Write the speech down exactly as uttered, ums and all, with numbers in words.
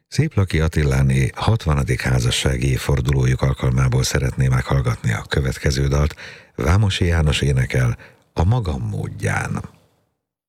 Széplaki Attiláné hatvanadik házassági évfordulójuk alkalmából szeretné meghallgatni a következő dalt. Vámosi János énekel A magam módján.